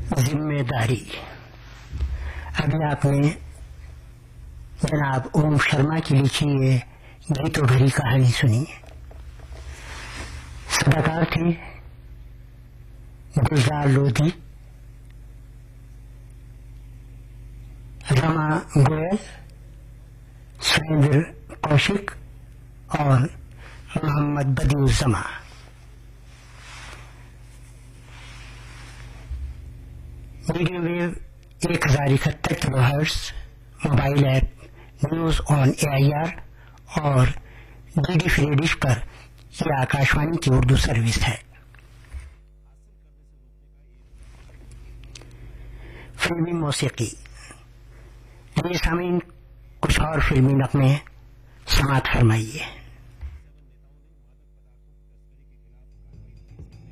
जिम्मेदारी। अभी आपने जनाब ओम शर्मा की लिखी ये गीतों भरी कहानी सुनी। सदाकार थे गुलजार लोधी, रमा गोयल, सुरेंद्र कौशिक और Mohammad बदिउज्जमा। Medium wave 1071 kilohertz, mobile app news on AIR और DD फ्री डिश पर यह आकाशवाणी की उर्दू सर्विस है। फिल्मी मौसीकी। ये सामीन कुछ और फिल्मी नगमे समात फरमाइए।